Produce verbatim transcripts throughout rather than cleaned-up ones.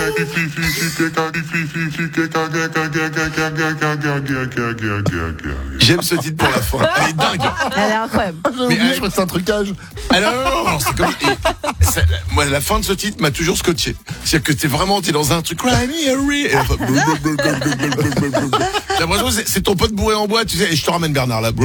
J'aime ce titre pour la fin. Elle est dingue. Elle est incroyable. Mais je crois que c'est un trucage. Alors, non, non, c'est comme. et ça- moi, la fin de ce titre m'a toujours scotché. C'est-à-dire que t'es vraiment, t'es dans un truc. Cry me a re- et la fin- J'ai l'impression que c'est, c'est ton pote bourré en bois, tu sais, et je te ramène Bernard là.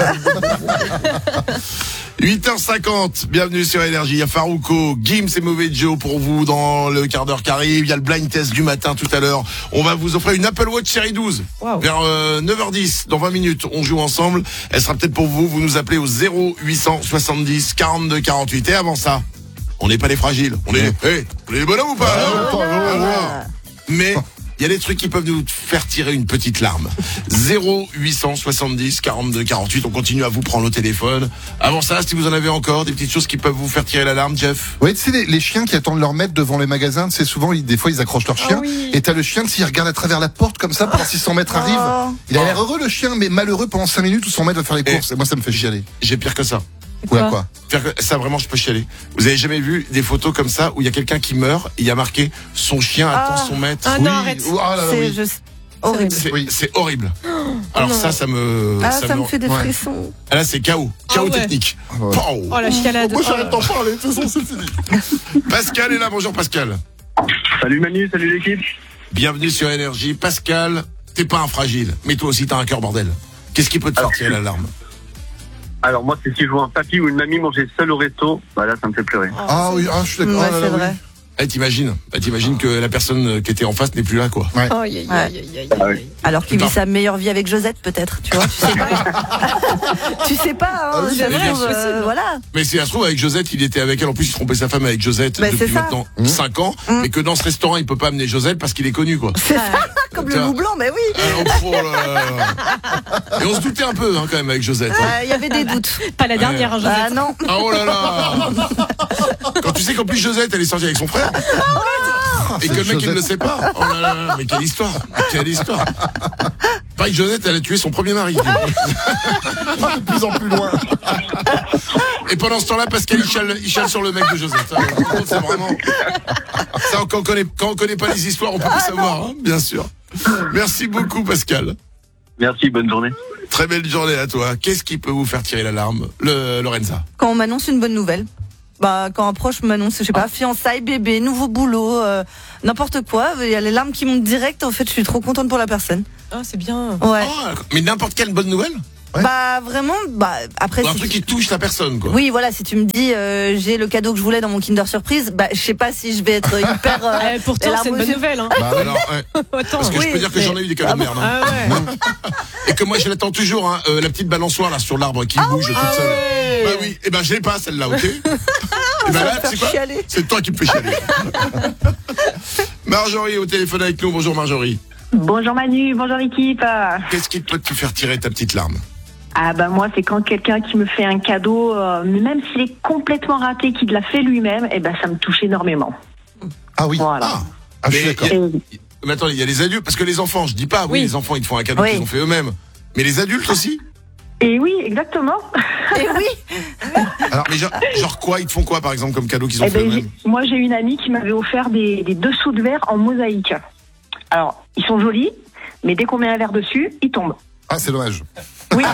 huit heures cinquante, bienvenue sur Énergie. Il y a Farouko, Gims et Mauvais Joe pour vous dans le quart d'heure qui arrive. Il y a le blind test du matin tout à l'heure. On va vous offrir une Apple Watch série douze. Wow. Vers euh, neuf heures dix, dans vingt minutes, on joue ensemble. Elle sera peut-être pour vous. Vous nous appelez au zéro huit cent soixante-dix quarante-deux quarante-huit. Et avant ça, on n'est pas les fragiles. On est, hey, on est les bonhommes ou pas hein attends, Ah, voilà. Mais il y a des trucs qui peuvent nous faire tirer une petite larme. zéro huit cent soixante-dix quarante-deux quarante-huit. On continue à vous prendre au téléphone. Avant ça, si vous en avez encore des petites choses qui peuvent vous faire tirer l'alarme, Jeff. Oui, tu sais, les, les chiens qui attendent leur maître devant les magasins, tu sais, souvent, ils, des fois, ils accrochent leur chien. Ah oui. Et t'as le chien, s'il regarde à travers la porte comme ça, pendant six cents mètres arrive. Oh. Il a l'air heureux, le chien, mais malheureux pendant cinq minutes où son maître va faire les Et- courses. Et moi, ça me fait chialer. J'ai pire que ça. Ouais, quoi. Faire que- Ça, vraiment, je peux chialer. Vous avez jamais vu des photos comme ça où il y a quelqu'un qui meurt et il y a marqué son chien attend Ah. son maître. Ah Oui. non, arrête. Oh, ah là là, C'est oui. juste horrible. C'est, Oui. c'est horrible. Alors non. ça, ça me, Ah, ça me fait des Ouais. frissons. Ah, là, c'est chaos, chaos Ah ouais. technique. Ah ouais. Pow. Oh la chialade. Moi, j'arrête Oh. d'en parler, de toute façon, c'est fini. Pascal est là. Bonjour Pascal. Salut Manu, salut l'équipe. Bienvenue sur Énergie. Pascal, t'es pas un fragile, mais toi aussi t'as un cœur bordel. Qu'est-ce qui peut te faire Alors, tirer l'alarme? Alors moi, c'est si je vois un papy ou une mamie manger seul au resto, bah là, ça me fait pleurer. Ah oui, ah, je suis d'accord. Ouais, Ah là là, c'est oui. vrai. Eh, t'imagines, bah, t'imagines que la personne qui était en face n'est plus là, quoi. Aïe, aïe, aïe, aïe, aïe, Ah aïe. oui. Alors qu'il Putain. vit sa meilleure vie avec Josette, peut-être, tu vois. Tu sais pas. Tu sais pas, hein, Ah oui, ça mais se bien trouve, sûr. euh, voilà. Mais si ça se trouve, avec Josette, il était avec elle. En plus, il trompait sa femme avec Josette Bah, depuis c'est ça. maintenant Mmh. cinq ans. Mmh. Mais que dans ce restaurant, il peut pas amener Josette parce qu'il est connu, quoi. C'est ça, comme le Putain. loup blanc, mais oui. Alors, oh là là. Et on se doutait un peu, hein, quand même, avec Josette. hein. Euh, Il y avait des doutes. Pas la dernière, hein, Josette. Ah non. Ah, oh là là. Quand tu sais qu'en plus, Josette, elle est sortie avec son frère. Et que le mec, il ne le sait pas. Oh là là, mais quelle histoire. Quelle histoire. Pareil, Josette, elle a tué son premier mari. De plus en plus loin. Et pendant ce temps-là, Pascal, il chale, il chale sur le mec de Josette. hein. Par contre, c'est vraiment. Ça, quand on connaît, quand on connaît pas les histoires, on peut pas savoir, hein, bien sûr. Merci beaucoup, Pascal. Merci, bonne journée. Très belle journée à toi. Qu'est-ce qui peut vous faire tirer l'alarme, le Lorenza? Quand on m'annonce une bonne nouvelle. Bah, quand un proche m'annonce, je sais pas, fiançailles, bébé, nouveau boulot, euh, n'importe quoi, il y a les larmes qui montent direct. En fait, je suis trop contente pour la personne. Ah, c'est bien. Ouais. Oh, d'accord. Mais n'importe quelle bonne nouvelle? Ouais. Bah, vraiment, bah, après. Ou un si truc tu- qui touche la personne, quoi. Oui, voilà, si tu me dis, euh, j'ai le cadeau que je voulais dans mon Kinder Surprise, bah, je sais pas si je vais être hyper. Euh, Eh, pourtant, les larmes c'est une aux bonne yeux. nouvelle. Hein. Bah, oui. Alors, ouais. Attends. Parce que Oui, je peux dire que mais- j'en ai eu des cadeaux de merde. hein. Ah ouais. Et que moi, je l'attends toujours, hein, euh, la petite balançoire là sur l'arbre qui bouge toute Ah seule. ouais. Bah oui, et ben je l'ai pas celle-là, ok. Et ben Ça là, va me faire c'est quoi? chialer. C'est toi qui me fais chialer. Marjorie au téléphone avec nous. Bonjour Marjorie. Bonjour Manu, bonjour l'équipe. Qu'est-ce qui peut te faire tirer ta petite larme? Ah bah moi c'est quand quelqu'un qui me fait un cadeau, euh, même s'il est complètement raté, qu'il l'a fait lui-même, et ben ça me touche énormément. Ah oui. Voilà. Ah, Ah, je suis mais d'accord. y a- Et- mais attends, il y a les adultes, parce que les enfants, je dis pas, oui, Oui. les enfants ils te font un cadeau Oui. qu'ils ont fait eux-mêmes. Mais les adultes aussi? Et oui, exactement. Et oui. Alors, mais genre, genre quoi? Ils te font quoi par exemple comme cadeau qu'ils ont Eh fait ben, eux-mêmes? j'ai- moi j'ai une amie qui m'avait offert des, des dessous de verre en mosaïque. Alors ils sont jolis, mais dès qu'on met un verre dessus, ils tombent. Ah, c'est dommage. Oui.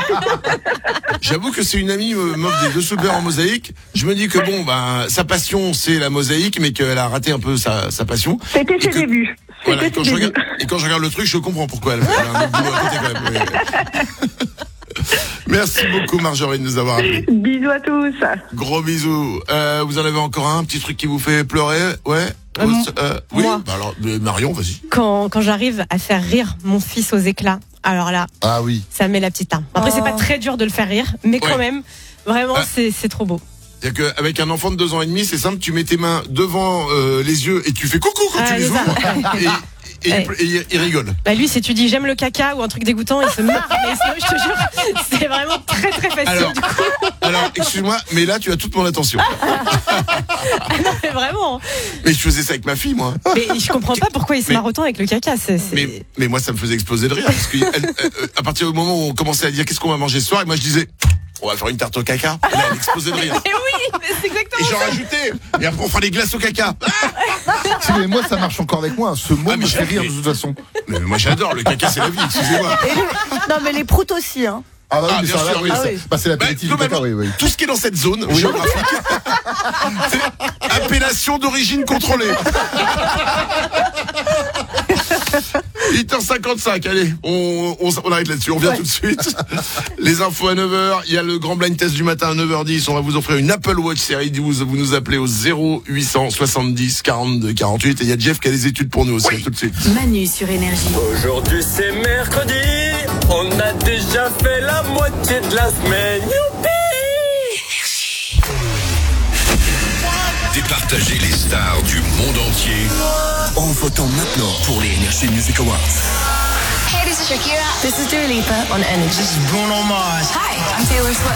J'avoue que c'est une amie me m'offre des dessous de verre en mosaïque. Je me dis que bon, ben, sa passion c'est la mosaïque, mais qu'elle a raté un peu sa, sa passion. C'était Et ses que- débuts. Voilà, et C'était quand, ses je débuts. regarde, et quand je regarde le truc, je comprends pourquoi elle fait un autre boulot à côté quand même. Oui. Merci beaucoup Marjorie de nous avoir appelés. Bisous à tous. Gros bisous. Euh, vous en avez encore un petit truc qui vous fait pleurer? Ouais. Euh, Euh, oui. moi. Bah alors, euh, Marion, vas-y. Quand, quand j'arrive à faire rire mon fils aux éclats, alors là, Ah oui. ça met la petite larme. Après, Oh. c'est pas très dur de le faire rire, mais quand Ouais. même, vraiment, Ouais. c'est c'est trop beau. C'est-à-dire qu'avec un enfant de deux ans et demi, c'est simple, tu mets tes mains devant euh, les yeux et tu fais coucou quand Ah, tu les c'est ça. ouvres. Et, et, Ouais. il, et il rigole. Bah lui, si tu dis j'aime le caca ou un truc dégoûtant, il se marre. Mais sinon, je te jure, c'est vraiment très très facile. Alors, du coup. alors excuse-moi, mais là tu as toute mon attention. Non, mais vraiment. Mais je faisais ça avec ma fille, moi. Mais je comprends pas pourquoi il se Mais- marre autant avec le caca. C'est, c'est- Mais, mais moi, ça me faisait exploser de rire. Parce que elle- elle- à partir du moment où on commençait à dire qu'est-ce qu'on va manger ce soir, et moi je disais on va faire une tarte au caca. Et là, elle explosait de rire. Mais oui, mais c'est Et exactement j'en ça. rajoutais. Et après, on fera des glaces au caca. Si, mais moi, ça marche encore avec moi. Ce mot Ah, mais me fait j'ai- rire de toute façon. Mais moi, j'adore. Le caca, c'est la vie. Excusez-moi. Et les- Non, mais les proutes aussi, hein. Ah bah oui, Ah, mais bien ça, sûr, là, oui. oui, Ah ça- oui. bah, c'est Bah, l'apéritif du caca, globalement, oui, oui. tout ce qui est dans cette zone Oui. géographique, c'est appellation d'origine contrôlée. huit heures cinquante-cinq, allez, on, on, on arrête là-dessus, on revient tout de suite. Les infos à neuf heures, il y a le grand blind test du matin à neuf heures dix, on va vous offrir une Apple Watch série douze, vous nous appelez au zéro huit cent soixante-dix quarante-deux quarante-huit, et il y a Jeff qui a des études pour nous aussi, à tout de suite. Manu sur Énergie. Aujourd'hui c'est mercredi, on a déjà fait la moitié de la semaine. Youpi! Départager les stars du monde entier en votant maintenant pour les Energy Music Awards. Hey, this is Shakira. This is Dua Lipa on Energy. This is Bruno Mars. Hi, I'm Taylor Swift.